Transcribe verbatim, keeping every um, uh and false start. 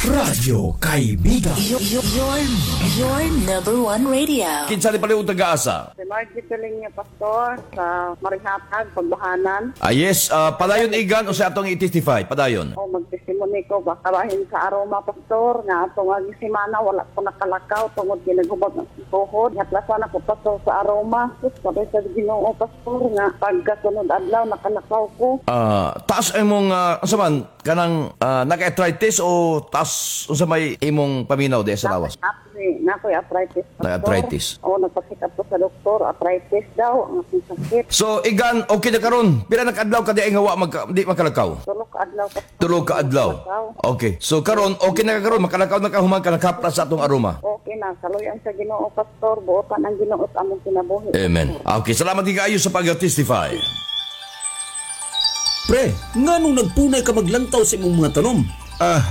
Radyo Kaibigan. Your, your, your, your number one radio. Kinsa ni pala yung taga-asa? Si Margie Tuling niya, Pastor, sa Marihatag, Pagbahanan. Ah, yes, uh, padayon igan o sa atong i-testify? Padayon. O magtestimony ko, baka bahin sa aroma, Pastor, nga atong agisimana, wala ko nakalakaw, tungod ginagubag ng tuhod. Hatlasan ako, Pastor, sa aroma. Sus, sabi sa Ginoo, Pastor, nga pagkasunod adlaw, nakalakaw ko. Ah, taas ay mong, uh, sa man, kanang uh, naka-arthritis o taas sa may imong paminaw de sa lawas? Nakoy, nakoy arthritis, Pastor. Naka-arthritis. O, nagpasikap ko sa doktor, arthritis daw, ang aking sakit. So, igan, okay na karon. Pila nag-adlaw ka di ay nga wa magka, di makalakaw? Tulog ka adlaw, Pastor. Tulog ka adlaw. Okay. So, karon okay na ka karon. Makalakaw na ka human ka nakapra sa atong aroma. Okay na, saluyan sa Ginoo, Pastor, buotan ang Ginoo at among kinabuhi. Amen. Okay, salamat di kaayo sa pag-testify. Pre, nga nung nagpunay ka maglantaw sa imong mga tanom? Ah,